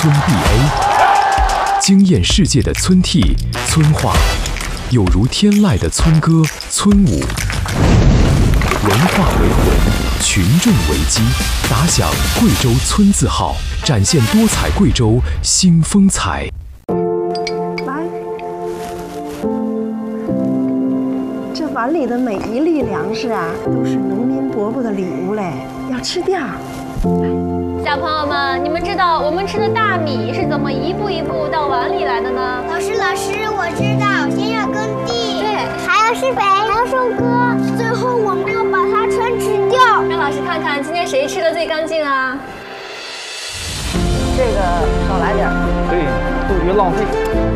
村 BA， 惊艳世界的村 T 村话，有如天籁的村歌村舞。文化为魂，群众为基，打响贵州村字号，展现多彩贵州新风采。 来，这碗里的每一粒粮食啊，都是农民伯伯的礼物嘞，要吃掉。 小朋友们，你们知道我们吃的大米是怎么一步一步到碗里来的呢？ 老师，我知道，先要耕地， 对， 还要施肥，还要收割，最后我们要把它全吃掉。 让老师看看今天谁吃的最干净啊？ 这个少来点， 对，杜绝浪费。